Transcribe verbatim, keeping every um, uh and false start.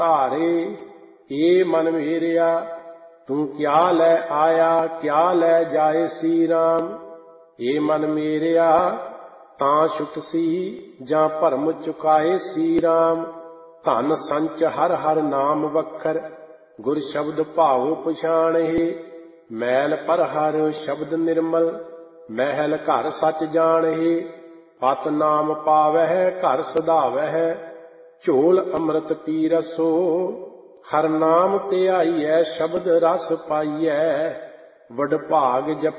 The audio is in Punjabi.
ਧਾਰੇ। ਏ ਮਨ ਮੇਰਿਆ ਤੂੰ ਕਿਆ ਲੈ ਆਇਆ, ਕਿਆ ਲੈ ਜਾਏ ਸੀ ਰਾਮ। ਏ ਮਨ ਮੇਰਿਆ ਤਾਂ ਛੁਟਸੀ ਜਾਂ ਭਰਮ ਚੁਕਾਏ ਸੀ ਰਾਮ। ਧਨ ਸੰਚ ਹਰ ਹਰ ਨਾਮ ਵਖਰ, ਗੁਰ ਸ਼ਬਦ ਭਾਉ ਪਛਾਣਹਿ। ਮੈਲ ਪਰ ਹਰ ਸ਼ਬਦ ਨਿਰਮਲ, ਮਹਿਲ ਘਰ ਸਚ ਜਾਣਹਿ। ਪਤ ਨਾਮ ਪਾਵਹਿ ਘਰ ਸਧਾਵਹਿ, ਝੋਲ ਅੰਮ੍ਰਿਤ ਪੀ ਰਸੋ। ਹਰ ਨਾਮ ਧਿਆਈਐ ਸ਼ਬਦ ਰਸ ਪਾਈਐ, ਵਡਭਾਗ ਜਪ